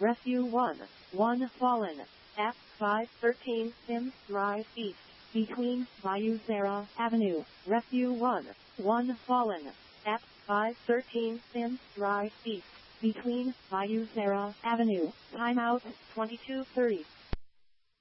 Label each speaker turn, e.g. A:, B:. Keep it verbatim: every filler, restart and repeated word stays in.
A: Rescue one. one fallen. At five thirteen Sims Drive East. Between Bayou Sarah Avenue. Rescue one. one fallen. At five thirteen Sims Drive East. Between Bayou Sarah Avenue. Timeout twenty-two thirty.